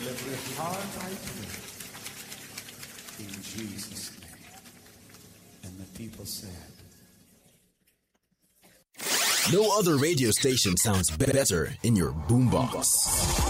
every heart, I pray. In Jesus' name. And the people said. No other radio station sounds better in your boombox.